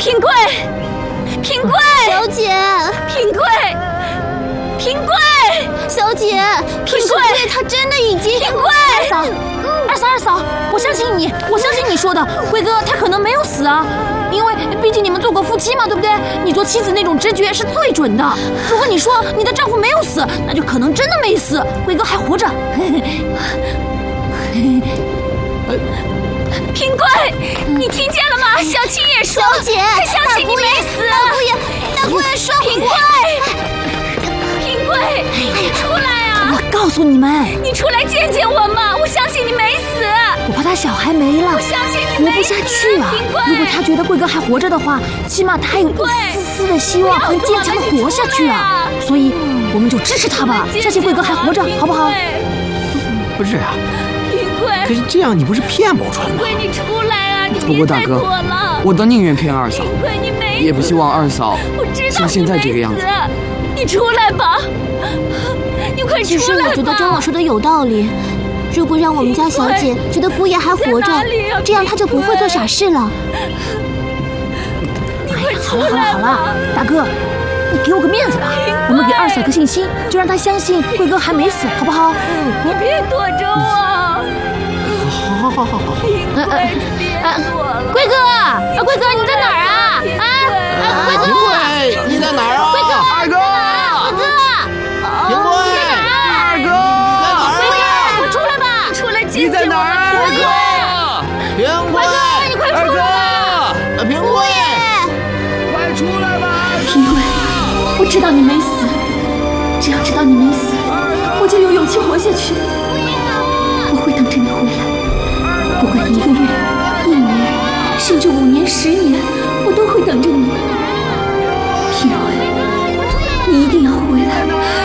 平贵，平贵， 小姐， 平贵，平贵， 小姐， 平贵， 他真的已经…… 平贵， 二嫂，我相信你，我相信你说的，贵哥他可能没有死啊，因为毕竟你们做过夫妻嘛，对不对？你做妻子那种直觉是最准的。如果你说你的丈夫没有死，那就可能真的没死，贵哥还活着。 平贵，你听见了吗？小青也说， 小姐， 他相信你没死。 大姑爷说平贵，平贵，你出来啊！ 我告诉你们， 你出来见见我嘛！我相信你没死。 我怕他小孩没了， 我相信你活不下去了。如果他觉得贵哥还活着的话，起码他还有一丝丝的希望，很坚强的活下去啊。所以我们就支持他吧，相信贵哥还活着，好不好？ 不是啊， 平贵， 可是这样你不是骗宝钏吗？ 平贵，你出来啊！你不过大哥，我倒宁愿骗二嫂， 平贵，你没死， 也不希望二嫂像现在这个样子。 你出来吧，你快出来吧！ 其实我觉得周老说的有道理。如果让我们家小姐觉得姑爷还活着，这样她就不会做傻事了。 好了，大哥，你给我个面子吧，我们给二嫂个信心，就让她相信贵哥还没死，好不好？ 你别躲着我。 好。 贵哥，贵哥你在哪儿啊？贵哥， 平贵，你在哪儿啊？ 贵哥， 二哥，平贵，二哥， 快出来吧！ 出来见你在哪儿？二哥，平贵， 你快出来吧！ 平贵，快出来吧！ 平贵，我知道你没死，只要知道你没死，我就有勇气活下去。我会等着你回来，不管1个月、1年，甚至5年、10年，我都会等着你。平贵，你一定要回来。